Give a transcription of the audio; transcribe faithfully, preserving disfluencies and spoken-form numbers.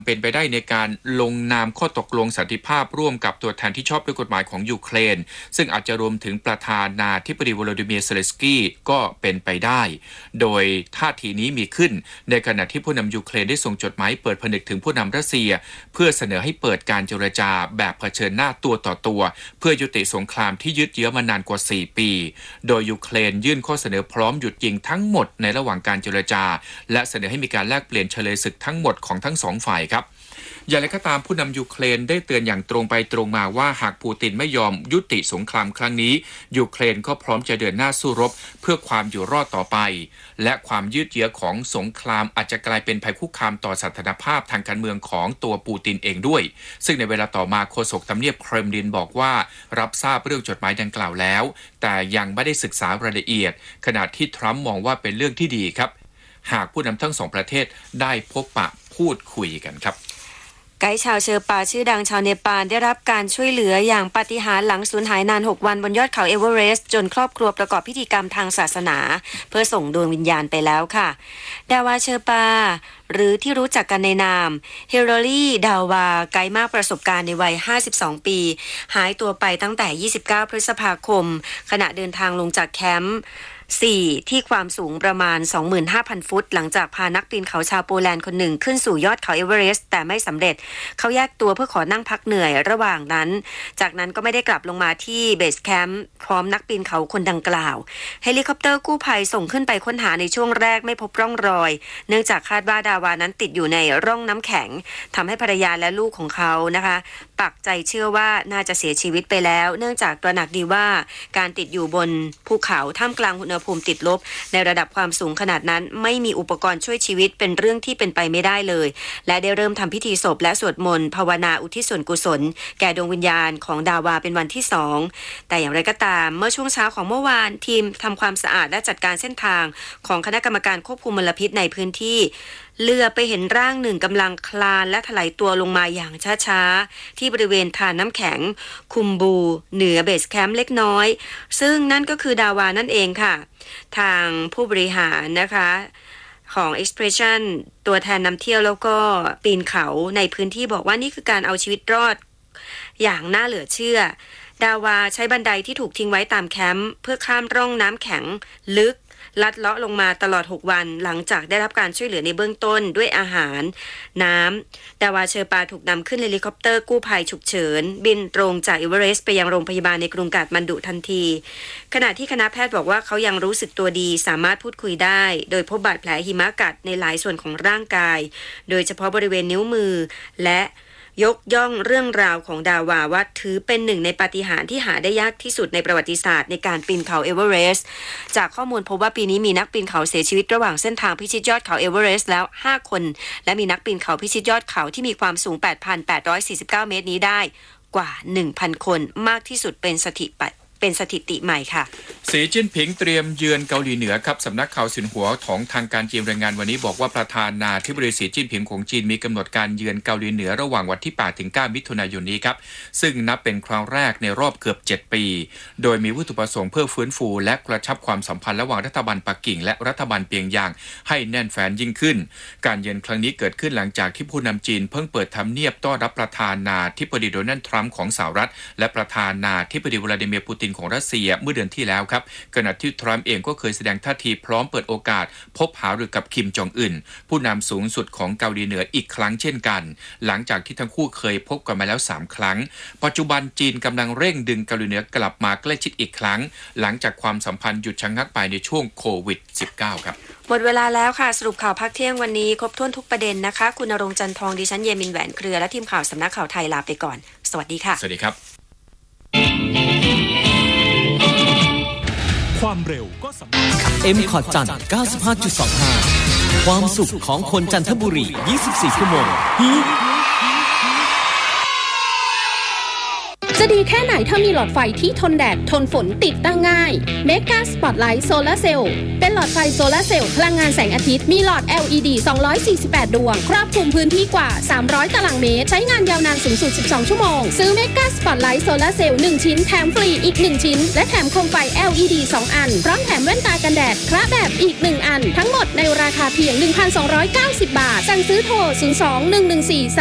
เป็นไปได้ในการลงนามข้อตกลงสันติภาพร่วมกับตัวแทนที่ชอบด้วยกฎหมายของยูเครนซึ่งอาจจะรวมถึงประธานาธิบดีวลาดิเมียร์เซเลนสกี้ก็เป็นไปได้โดยท่าทีนี้มีขึ้นในขณะที่ผู้นำยูเครนได้ส่งจดหมายเปิดผนึกถึงผู้นำรัสเซียเพื่อเสนอให้เปิดการเจรจาแบบเผชิญหน้าตัวต่อตัวเพื่อยุติสงครามที่ยืดเยื้อมานานกว่าสี่ปีโดยยูเครนยื่นข้อเสนอพร้อมหยุดยิงทั้งหมดในระหว่างการเจรจาและเสนอให้มีการแลกเปลี่ยนเฉลยศึกทั้งหมดของทั้งสองฝ่ายครับอย่างไรก็ตามผู้นำยูเครนได้เตือนอย่างตรงไปตรงมาว่าหากปูตินไม่ยอมยุติสงครามครั้งนี้ยูเครนก็พร้อมจะเดินหน้าสู้รบเพื่อความอยู่รอดต่อไปและความยืดเยื้อของสงครามอาจจะกลายเป็นภัยคุกคามต่อสถานภาพทางการเมืองของตัวปูตินเองด้วยซึ่งในเวลาต่อมาโฆษกทำเนียบเครมลินบอกว่ารับทราบเรื่องจดหมายดังกล่าวแล้วแต่ยังไม่ได้ศึกษารายละเอียดขณะที่ทรัมป์มองว่าเป็นเรื่องที่ดีครับหากผู้นำทั้งสองประเทศได้พบปะพูดคุยกันครับไกด์ชาวเชอร์ปาชื่อดังชาวเนปาลได้รับการช่วยเหลืออย่างปาฏิหาริย์หลังสูญหายนานหกวันบนยอดเขาเอเวอเรสต์จนครอบครัวประกอบพิธีกรรมทางศาสนาเพื่อส่งดวงวิญญาณไปแล้วค่ะดาวาเชอร์ปาหรือที่รู้จักกันในนามเฮโรลี่ดาวาไกด์มากประสบการณ์ในวัยห้าสิบสองปีหายตัวไปตั้งแต่ยี่สิบเก้าพฤษภาคมขณะเดินทางลงจากแคมป์สี่ที่ความสูงประมาณ สองหมื่นห้าพัน ฟุตหลังจากพานักปีนเขาชาวโปแลนด์คนหนึ่งขึ้นสู่ยอดเขาเอเวอเรสต์แต่ไม่สำเร็จเขาแยกตัวเพื่อขอนั่งพักเหนื่อยระหว่างนั้นจากนั้นก็ไม่ได้กลับลงมาที่เบสแคมป์พร้อมนักปีนเขาคนดังกล่าวเฮลิคอปเตอร์กู้ภัยส่งขึ้นไปค้นหาในช่วงแรกไม่พบร่องรอยเนื่องจากคาดว่าดาวานั้นติดอยู่ในร่องน้ำแข็งทำให้ภรรยาและลูกของเขานะคะปักใจเชื่อว่าน่าจะเสียชีวิตไปแล้วเนื่องจากตระหนักดีว่าการติดอยู่บนภูเขาท่ามกลางอุณหภูมิติดลบในระดับความสูงขนาดนั้นไม่มีอุปกรณ์ช่วยชีวิตเป็นเรื่องที่เป็นไปไม่ได้เลยและได้เริ่มทำพิธีศพและสวดมนต์ภาวนาอุทิศส่วนกุศลแก่ดวงวิญญาณของดาวาเป็นวันที่สองแต่อย่างไรก็ตามเมื่อช่วงเช้าของเมื่อวานทีมทำความสะอาดและจัดการเส้นทางของคณะกรรมการควบคุมมลพิษในพื้นที่เรือไปเห็นร่างหนึ่งกำลังคลานและถลายตัวลงมาอย่างช้าๆที่บริเวณทานน้ำแข็งคุมบูเหนือเบสแคมป์เล็กน้อยซึ่งนั่นก็คือดาวานั่นเองค่ะทางผู้บริหารนะคะของ Expression ตัวแทนนำเที่ยวแล้วก็ปีนเขาในพื้นที่บอกว่านี่คือการเอาชีวิตรอดอย่างน่าเหลือเชื่อดาวาใช้บันไดที่ถูกทิ้งไว้ตามแคมป์เพื่อข้ามร่องน้ำแข็งลึกลัดเลาะลงมาตลอดหกวันหลังจากได้รับการช่วยเหลือในเบื้องต้นด้วยอาหารน้ำดาวาเชอร์ปาถูกนำขึ้นเฮลิคอปเตอร์กู้ภัยฉุกเฉินบินตรงจากเอเวอเรสต์ไปยังโรงพยาบาลในกรุงกาฐมันดุทันทีขณะที่คณะแพทย์บอกว่าเขายังรู้สึกตัวดีสามารถพูดคุยได้โดยพบบาดแผลหิมะกัดในหลายส่วนของร่างกายโดยเฉพาะบริเวณนิ้วมือและยกย่องเรื่องราวของดาวาว่าถือเป็นหนึ่งในปาฏิหาริย์ที่หาได้ยากที่สุดในประวัติศาสตร์ในการปีนเขาเอเวอเรสต์จากข้อมูลพบว่าปีนี้มีนักปีนเขาเสียชีวิตระหว่างเส้นทางพิชิตยอดเขาเอเวอเรสต์แล้วห้าคนและมีนักปีนเขาพิชิตยอดเขาที่มีความสูง แปดพันแปดร้อยสี่สิบเก้า เมตรนี้ได้กว่า หนึ่งพัน คนมากที่สุดเป็นสถิติเป็นสถิติใหม่ค่ะสีจิ้นผิงเตรียมเยือนเกาหลีเหนือครับสำนักข่าวสินหัวของทางการจีนรายงานวันนี้บอกว่าประธานาธิบดีสีจิ้นผิงของจีนมีกำหนดการเยือนเกาหลีเหนือระหว่างวันที่แปดถึงเก้ามิถุนายนนี้ครับซึ่งนับเป็นครั้งแรกในรอบเกือบเจ็ดปีโดยมีวัตถุประสงค์เพื่อฟื้นฟูและกระชับความสัมพันธ์ระหว่างรัฐบาลปักกิ่งและรัฐบาลเปียงยางให้แน่นแฟ้นยิ่งขึ้นการเยือนครั้งนี้เกิดขึ้นหลังจากที่ผู้นำจีนเพิ่งเปิดทำเนียบต้อนรับประธานาธิบดีโดนัลด์ทรัมป์ของสหรัฐและประธานาธิบดีวลาดิเมียร์ปูตินของรัสเซียเมื่อเดือนที่แล้วครับขณะที่ทรัมป์เองก็เคยแสดงท่าทีพร้อมเปิดโอกาสพบหารือกับคิมจองอึนผู้นำสูงสุดของเกาหลีเหนืออีกครั้งเช่นกันหลังจากที่ทั้งคู่เคยพบกันมาแล้วสามครั้งปัจจุบันจีนกำลังเร่งดึงเกาหลีเหนือกลับมาใกล้ชิดอีกครั้งหลังจากความสัมพันธ์หยุดชะงักไปในช่วงโควิด สิบเก้า ครับหมดเวลาแล้วค่ะสรุปข่าวภาคเที่ยงวันนี้ครบถ้วนทุกประเด็นนะคะคุณณรงค์จันทองดิฉันเยมินแหวนเครือและทีมข่าวสำนักข่าวไทยลาไปก่อนสวัสดีค่ะสวัสดีครับความเร็วก็สำคัญ เอ็ม คอร์ด จันทร์ เก้าสิบห้าจุดสองห้า ความสุขของคนจันทบุรียี่สิบสี่ชั่วโมงจะดีแค่ไหนถ้ามีหลอดไฟที่ทนแดดทนฝนติดตั้งง่าย Mega Spotlight Solar Cell เป็นหลอดไฟโซลาร์เซลล์พลังงานแสงอาทิตย์มีหลอด แอล อี ดี สองร้อยสี่สิบแปด ดวงครอบคลุมพื้นที่กว่าสามร้อยตารางเมตรใช้งานยาวนานสูงสุดสิบสองชั่วโมงซื้อ Mega Spotlight Solar Cell หนึ่งชิ้นแถมฟรีอีกหนึ่งชิ้นและแถมโคมไฟ แอล อี ดี สองอันพร้อมแถมแว่นตากันแดดคระแบบอีกหนึ่งอันทั้งหมดในราคาเพียง หนึ่งพันสองร้อยเก้าสิบ บาทสั่งซื้อโทรศูนย์ สอง หนึ่ง หนึ่ง สี่